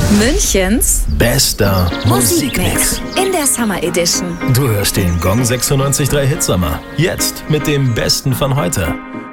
Münchens bester Musikmix. in der Summer Edition. Du hörst den Gong 96.3 Hitsommer. Jetzt mit dem Besten von heute.